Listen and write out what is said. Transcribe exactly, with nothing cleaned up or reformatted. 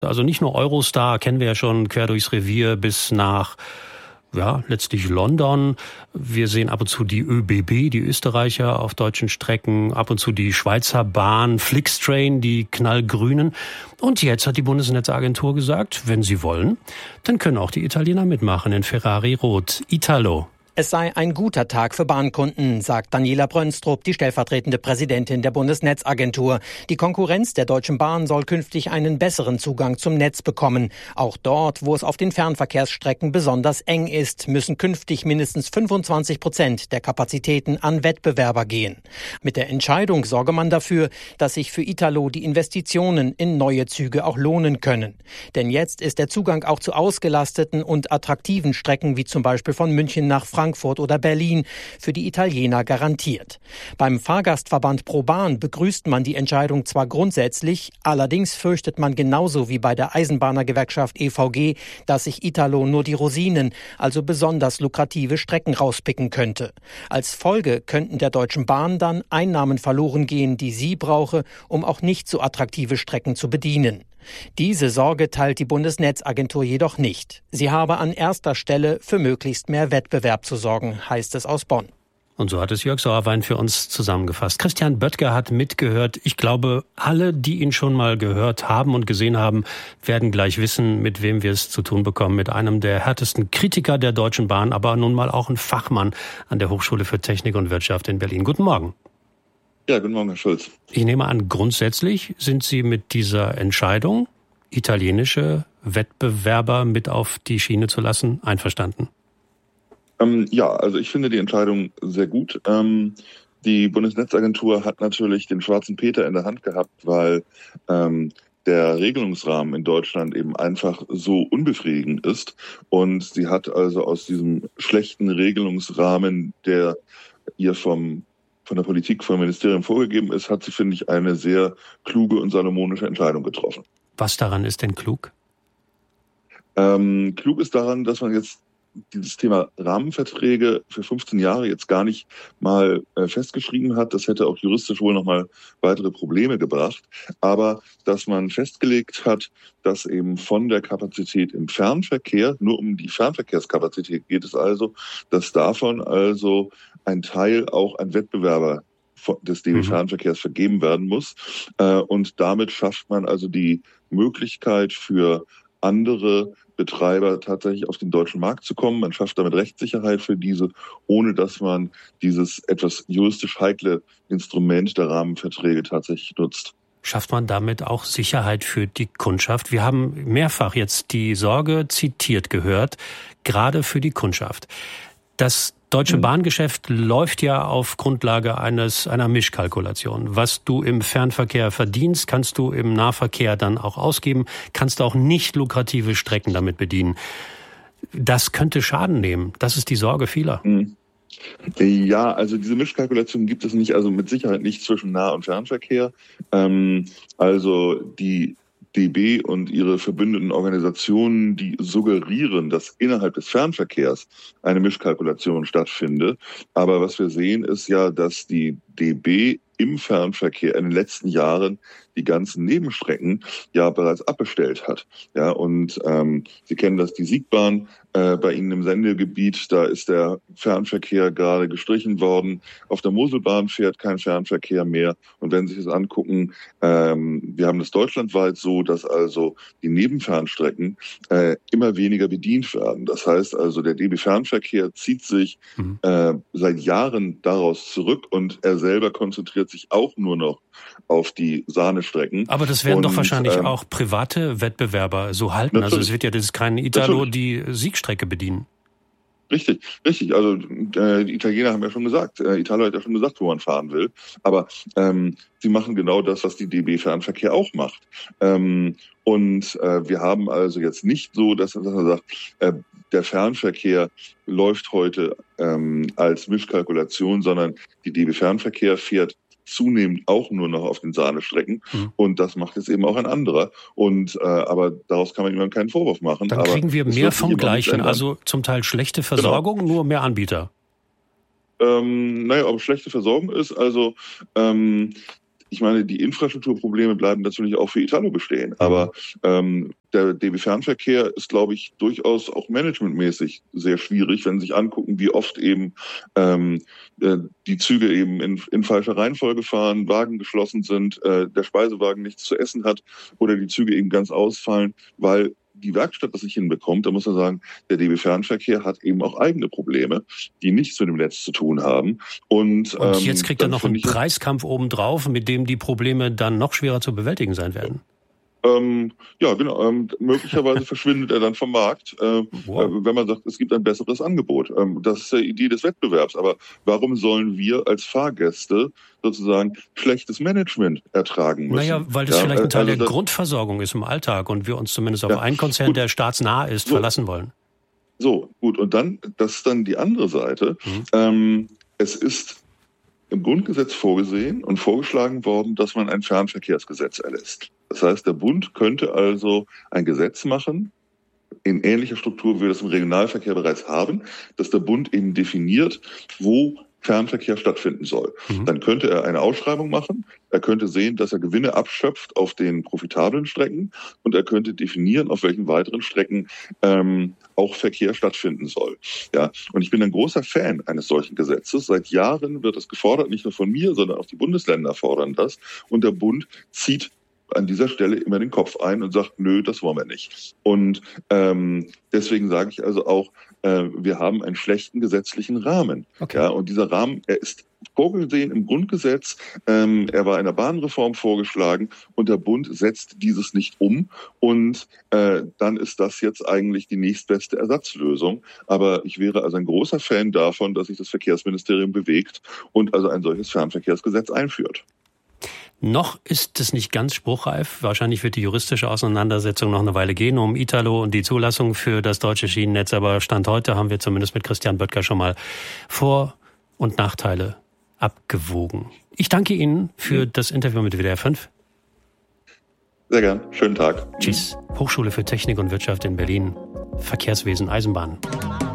Also nicht nur Eurostar, kennen wir ja schon quer durchs Revier bis nach, ja, letztlich London. Wir sehen ab und zu die ÖBB, die Österreicher auf deutschen Strecken, ab und zu die Schweizer Bahn, Flixtrain, die knallgrünen. Und jetzt hat die Bundesnetzagentur gesagt, wenn sie wollen, dann können auch die Italiener mitmachen in Ferrari Rot. Italo. Es sei ein guter Tag für Bahnkunden, sagt Daniela Brönstrup, die stellvertretende Präsidentin der Bundesnetzagentur. Die Konkurrenz der Deutschen Bahn soll künftig einen besseren Zugang zum Netz bekommen. Auch dort, wo es auf den Fernverkehrsstrecken besonders eng ist, müssen künftig mindestens fünfundzwanzig Prozent der Kapazitäten an Wettbewerber gehen. Mit der Entscheidung sorge man dafür, dass sich für Italo die Investitionen in neue Züge auch lohnen können. Denn jetzt ist der Zugang auch zu ausgelasteten und attraktiven Strecken wie zum Beispiel von München nach Frankfurt Frankfurt oder Berlin für die Italiener garantiert. Beim Fahrgastverband ProBahn begrüßt man die Entscheidung zwar grundsätzlich, allerdings fürchtet man genauso wie bei der Eisenbahnergewerkschaft E V G, dass sich Italo nur die Rosinen, also besonders lukrative Strecken rauspicken könnte. Als Folge könnten der Deutschen Bahn dann Einnahmen verloren gehen, die sie brauche, um auch nicht so attraktive Strecken zu bedienen. Diese Sorge teilt die Bundesnetzagentur jedoch nicht. Sie habe an erster Stelle für möglichst mehr Wettbewerb zu sorgen, heißt es aus Bonn. Und so hat es Jörg Sauerwein für uns zusammengefasst. Christian Böttger hat mitgehört. Ich glaube, alle, die ihn schon mal gehört haben und gesehen haben, werden gleich wissen, mit wem wir es zu tun bekommen. Mit einem der härtesten Kritiker der Deutschen Bahn, aber nun mal auch ein Fachmann an der Hochschule für Technik und Wirtschaft in Berlin. Guten Morgen. Ja, guten Morgen, Herr Schulz. Ich nehme an, grundsätzlich sind Sie mit dieser Entscheidung, italienische Wettbewerber mit auf die Schiene zu lassen, einverstanden? Ähm, ja, also ich finde die Entscheidung sehr gut. Ähm, die Bundesnetzagentur hat natürlich den schwarzen Peter in der Hand gehabt, weil ähm, der Regelungsrahmen in Deutschland eben einfach so unbefriedigend ist. Und sie hat also aus diesem schlechten Regelungsrahmen, der ihr vom von der Politik, vom Ministerium vorgegeben ist, hat sie, finde ich, eine sehr kluge und salomonische Entscheidung getroffen. Was daran ist denn klug? Ähm, klug ist daran, dass man jetzt dieses Thema Rahmenverträge für fünfzehn Jahre jetzt gar nicht mal äh, festgeschrieben hat. Das hätte auch juristisch wohl nochmal weitere Probleme gebracht. Aber dass man festgelegt hat, dass eben von der Kapazität im Fernverkehr, nur um die Fernverkehrskapazität geht es also, dass davon also ein Teil auch an Wettbewerber des D B Fernverkehrs vergeben werden muss. Äh, und damit schafft man also die Möglichkeit für andere Betreiber tatsächlich auf den deutschen Markt zu kommen. Man schafft damit Rechtssicherheit für diese, ohne dass man dieses etwas juristisch heikle Instrument der Rahmenverträge tatsächlich nutzt. Schafft man damit auch Sicherheit für die Kundschaft? Wir haben mehrfach jetzt die Sorge zitiert gehört, gerade für die Kundschaft. Das Deutsche Bahngeschäft läuft ja auf Grundlage eines einer Mischkalkulation. Was du im Fernverkehr verdienst, kannst du im Nahverkehr dann auch ausgeben, kannst auch nicht lukrative Strecken damit bedienen. Das könnte Schaden nehmen. Das ist die Sorge vieler. Ja, also diese Mischkalkulation gibt es nicht, also mit Sicherheit nicht zwischen Nah- und Fernverkehr. Ähm, also die D B und ihre verbündeten Organisationen, die suggerieren, dass innerhalb des Fernverkehrs eine Mischkalkulation stattfindet. Aber was wir sehen, ist ja, dass die D B im Fernverkehr in den letzten Jahren die ganzen Nebenstrecken ja bereits abbestellt hat. Ja, und ähm, Sie kennen das, die Siegbahn äh, bei Ihnen im Sendegebiet, da ist der Fernverkehr gerade gestrichen worden. Auf der Moselbahn fährt kein Fernverkehr mehr. Und wenn Sie sich das angucken, ähm, wir haben das deutschlandweit so, dass also die Nebenfernstrecken äh, immer weniger bedient werden. Das heißt also, der D B Fernverkehr zieht sich mhm. äh, seit Jahren daraus zurück und er selber konzentriert sich auch nur noch auf die Sahnestrecken. Aber das werden und, doch wahrscheinlich ähm, auch private Wettbewerber so halten. Natürlich. Also es wird ja, das ist kein Italo, natürlich. Die Siegstrecke bedienen. Richtig, richtig. Also äh, die Italiener haben ja schon gesagt, äh, Italo hat ja schon gesagt, wo man fahren will. Aber ähm, sie machen genau das, was die D B Fernverkehr auch macht. Ähm, und äh, wir haben also jetzt nicht so, dass, dass man sagt, äh, der Fernverkehr läuft heute ähm, als Mischkalkulation, sondern die D B Fernverkehr fährt zunehmend auch nur noch auf den Sahnestrecken. Mhm. Und das macht jetzt eben auch ein anderer. Und äh, aber daraus kann man ihm keinen Vorwurf machen. Dann aber kriegen wir mehr vom Gleichen, also zum Teil schlechte Versorgung, genau. Nur mehr Anbieter. Ähm, naja, ob schlechte Versorgung ist, also ähm, ich meine, die Infrastrukturprobleme bleiben natürlich auch für Italo bestehen. Aber ähm, der D B Fernverkehr ist, glaube ich, durchaus auch managementmäßig sehr schwierig, wenn Sie sich angucken, wie oft eben ähm, äh, die Züge eben in, in falscher Reihenfolge fahren, Wagen geschlossen sind, äh, der Speisewagen nichts zu essen hat oder die Züge eben ganz ausfallen, weil die Werkstatt das nicht hinbekommt. Da muss man sagen, der D B Fernverkehr hat eben auch eigene Probleme, die nichts mit dem Netz zu tun haben. Und, Und ähm, jetzt kriegt er noch einen Preiskampf obendrauf, mit dem die Probleme dann noch schwerer zu bewältigen sein werden. Ähm, ja, genau. Ähm, möglicherweise verschwindet er dann vom Markt, äh, wow. äh, wenn man sagt, es gibt ein besseres Angebot. Ähm, das ist die Idee des Wettbewerbs. Aber warum sollen wir als Fahrgäste sozusagen schlechtes Management ertragen müssen? Naja, weil das ja, vielleicht ein Teil also der Grundversorgung ist im Alltag und wir uns zumindest auf ja, einen Konzern, gut, der staatsnah ist, so, verlassen wollen. So, gut. Und dann, das ist dann die andere Seite. Mhm. Ähm, es ist im Grundgesetz vorgesehen und vorgeschlagen worden, dass man ein Fernverkehrsgesetz erlässt. Das heißt, der Bund könnte also ein Gesetz machen, in ähnlicher Struktur, wie wir das im Regionalverkehr bereits haben, dass der Bund eben definiert, wo Fernverkehr stattfinden soll. Mhm. Dann könnte er eine Ausschreibung machen, er könnte sehen, dass er Gewinne abschöpft auf den profitablen Strecken und er könnte definieren, auf welchen weiteren Strecken ähm, auch Verkehr stattfinden soll. Ja, und ich bin ein großer Fan eines solchen Gesetzes. Seit Jahren wird es gefordert, nicht nur von mir, sondern auch die Bundesländer fordern das. Und der Bund zieht an dieser Stelle immer den Kopf ein und sagt, nö, das wollen wir nicht. Und ähm, deswegen sage ich also auch, äh, wir haben einen schlechten gesetzlichen Rahmen. Okay. Ja, und dieser Rahmen, er ist vorgesehen im Grundgesetz, ähm, er war in der Bahnreform vorgeschlagen und der Bund setzt dieses nicht um. Und äh, dann ist das jetzt eigentlich die nächstbeste Ersatzlösung. Aber ich wäre also ein großer Fan davon, dass sich das Verkehrsministerium bewegt und also ein solches Fernverkehrsgesetz einführt. Noch ist es nicht ganz spruchreif. Wahrscheinlich wird die juristische Auseinandersetzung noch eine Weile gehen um Italo und die Zulassung für das deutsche Schienennetz. Aber Stand heute haben wir zumindest mit Christian Böttger schon mal Vor- und Nachteile abgewogen. Ich danke Ihnen für das Interview mit W D R fünf. Sehr gern. Schönen Tag. Tschüss. Hochschule für Technik und Wirtschaft in Berlin. Verkehrswesen, Eisenbahn.